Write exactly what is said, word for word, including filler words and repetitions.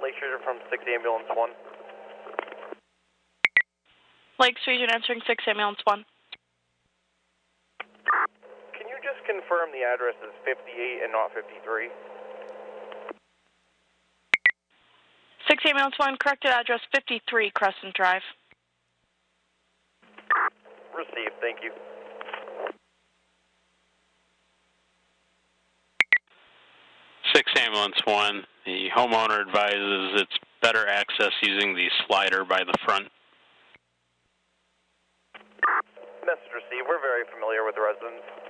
Lakes Region from six Ambulance one. Lakes Region answering six Ambulance one. Can you just confirm the address is fifty-eight and not fifty-three? six Ambulance one, corrected address fifty-three Crescent Drive. Received, thank you. six Ambulance one, the homeowner advises it's better access using the slider by the front. Message received, we're very familiar with the residents.